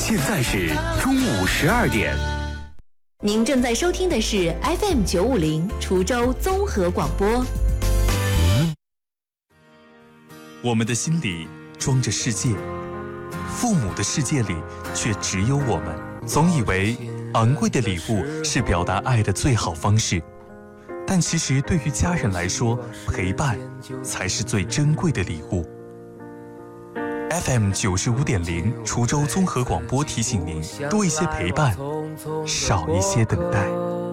现在是中午12点。 您正在收听的是 FM950 滁州综合广播。 我们的心里装着世界，父母的世界里却只有我们。总以为昂贵的礼物是表达爱的最好方式，但其实对于家人来说，陪伴才是最珍贵的礼物。FM95.0 滁州综合广播提醒您：多一些陪伴，少一些等待。